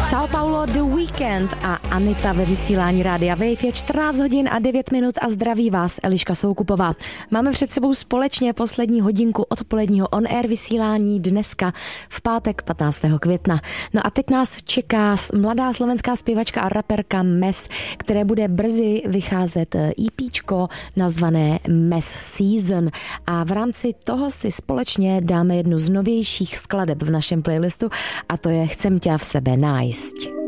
São Paulo, The Weekend a Anita ve vysílání Rádia Wave. Je 14 hodin a 9 minut a zdraví vás Eliška Soukupová. Máme před sebou společně poslední hodinku odpoledního on-air vysílání dneska v pátek 15. května. No a teď nás čeká mladá slovenská zpěvačka a raperka Mes, které bude brzy vycházet EPčko nazvané Mes Season. A v rámci toho si společně dáme jednu z novějších skladeb v našem playlistu a to je Chcem ťa v sebe nájsť.